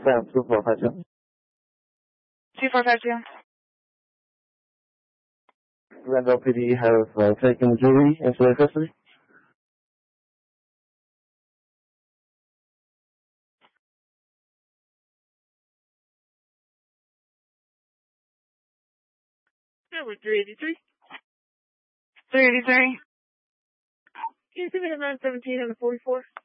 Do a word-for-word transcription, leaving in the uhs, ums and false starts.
Sam, two four five two. two four five two. Randall P D have uh, taken Julie into their custody. Yeah, we're three eighty-three. three eighty-three. Can you see me at nine seventeen and the forty-four?